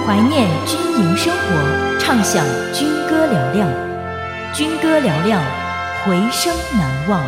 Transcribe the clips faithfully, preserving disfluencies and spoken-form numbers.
怀念军营生活，唱响军歌嘹亮，军歌嘹亮，回声难忘。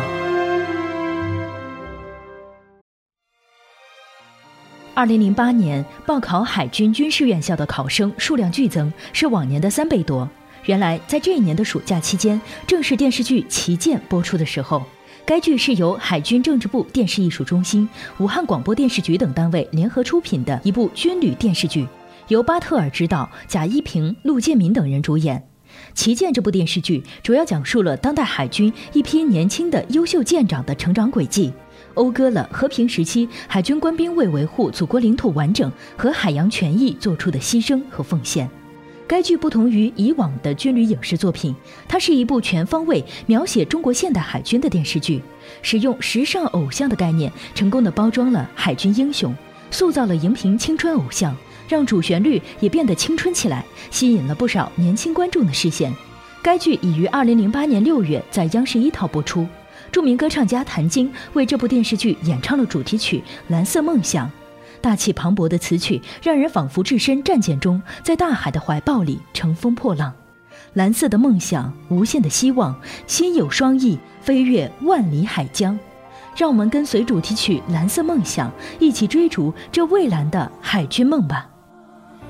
二零零八年报考海军军事院校的考生数量剧增，是往年的三倍多。原来在这一年的暑假期间，正是电视剧《旗舰》播出的时候。该剧是由海军政治部电视艺术中心、武汉广播电视局等单位联合出品的一部军旅电视剧，由巴特尔执导，贾一平、陆建民等人主演。《旗舰》这部电视剧主要讲述了当代海军一批年轻的优秀舰长的成长轨迹，讴歌了和平时期海军官兵为维护祖国领土完整和海洋权益做出的牺牲和奉献。该剧不同于以往的军旅影视作品，它是一部全方位描写中国现代海军的电视剧，使用时尚偶像的概念，成功地包装了海军英雄，塑造了荧屏青春偶像，让主旋律也变得青春起来，吸引了不少年轻观众的视线。该剧已于二零零八年六月在央视一套播出，著名歌唱家谭晶为这部电视剧演唱了主题曲《蓝色梦想》。大气磅礴的词曲让人仿佛置身战舰中，在大海的怀抱里乘风破浪。蓝色的梦想，无限的希望，心有双翼，飞越万里海疆。让我们跟随主题曲《蓝色梦想》，一起追逐这蔚蓝的海军梦吧。